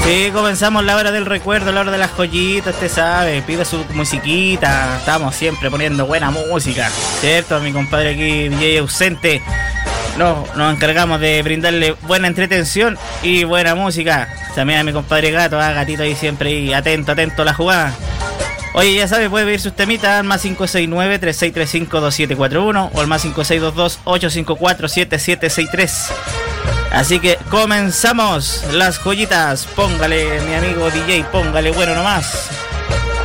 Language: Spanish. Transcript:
Sí, comenzamos la hora del recuerdo, la hora de las joyitas, usted sabe, pide su musiquita, estamos siempre poniendo buena música, ¿cierto? Mi compadre aquí, DJ ausente, nos encargamos de brindarle buena entretención y buena música. También a mi compadre Gato, Gatito ahí siempre ahí, atento a la jugada. Oye, ya sabe, puede pedir sus temitas al más 569-3635-2741 o al más 5622-854-7763. Así que comenzamos las joyitas. Póngale, mi amigo DJ, póngale bueno nomás.